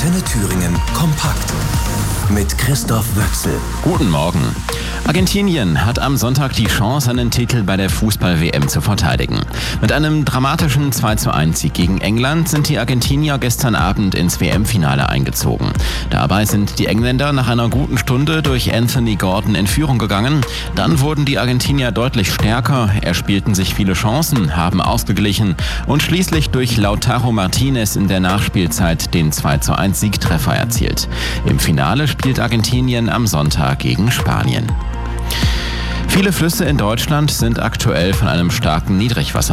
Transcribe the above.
Antenne Thüringen kompakt mit Christoph Wöchsel. Guten Morgen. Argentinien hat am Sonntag die Chance, einen Titel bei der Fußball-WM zu verteidigen. Mit einem dramatischen 2:1-Sieg gegen England sind die Argentinier gestern Abend ins WM-Finale eingezogen. Dabei sind die Engländer nach einer guten Stunde durch Anthony Gordon in Führung gegangen. Dann wurden die Argentinier deutlich stärker, erspielten sich viele Chancen, haben ausgeglichen und schließlich durch Lautaro Martinez in der Nachspielzeit den 2:1-Siegtreffer erzielt. Im Finale spielt Argentinien am Sonntag gegen Spanien. Viele Flüsse in Deutschland sind aktuell von einem starken Niedrigwasser